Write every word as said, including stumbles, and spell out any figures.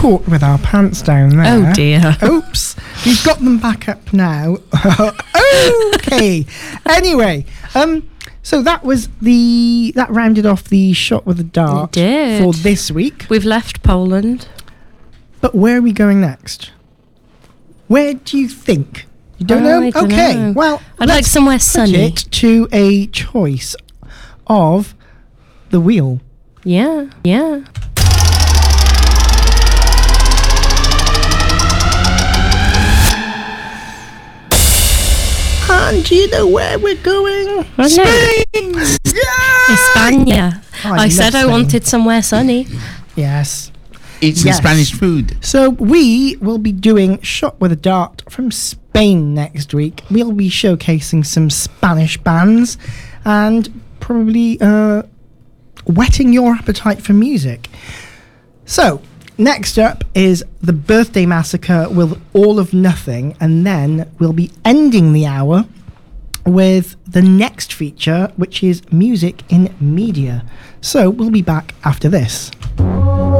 caught with our pants down there. Oh dear. Oops. We've got them back up now. Okay. Anyway, um, so that was the that rounded off the shot with the dart It did. for this week. We've left Poland. But where are we going next? Where do you think? You don't Oh, know? I don't Okay. know. Well, I'd like let's somewhere put sunny. it to a choice of the wheel. Yeah, yeah. And do you know where we're going? I know. Spain! Yeah! España. I I love said I Spain. wanted somewhere sunny. Yes. Eat some Yes. Spanish food. So we will be doing Shot with a Dart from Spain next week. We'll be showcasing some Spanish bands and probably uh, whetting your appetite for music. So, next up is the Birthday Massacre with All of Nothing, and then we'll be ending the hour with the next feature, which is Music in Media. So, we'll be back after this.